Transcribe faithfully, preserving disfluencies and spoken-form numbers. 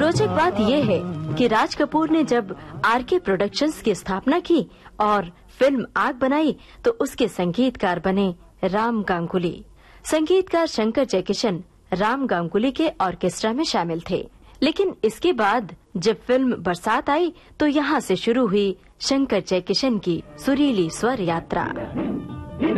रोचक बात यह है कि राज कपूर ने जब आर के प्रोडक्शंस की स्थापना की और फिल्म आग बनाई तो उसके संगीतकार बने राम गांगुली। संगीतकार शंकर जयकिशन राम गांगुली के ऑर्केस्ट्रा में शामिल थे। लेकिन इसके बाद जब फिल्म बरसात आई तो यहाँ से शुरू हुई शंकर जयकिशन की सुरीली स्वर यात्रा।